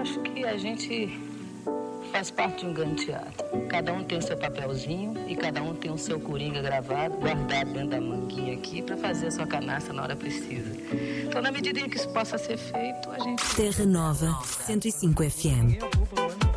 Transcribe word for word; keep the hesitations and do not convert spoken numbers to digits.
acho que a gente faz parte de um grande teatro. Cada um tem o seu papelzinho e cada um tem o seu coringa gravado, guardado dentro da manguinha aqui para fazer a sua canastra na hora precisa. Então, na medida em que isso possa ser feito, a gente... Terra Nova, cento e cinco F M.